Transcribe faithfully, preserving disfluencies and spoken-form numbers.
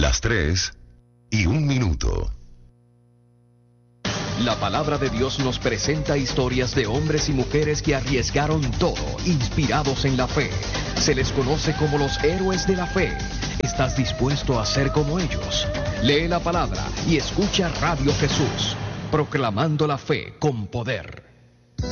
Las tres y un minuto. La palabra de Dios nos presenta historias de hombres y mujeres que arriesgaron todo, inspirados en la fe. Se les conoce como los héroes de la fe. ¿Estás dispuesto a ser como ellos? Lee la palabra y escucha Radio Jesús, proclamando la fe con poder.